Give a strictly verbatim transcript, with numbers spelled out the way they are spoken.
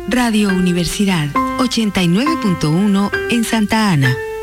Radio Universidad ochenta y nueve punto uno en Santa Ana.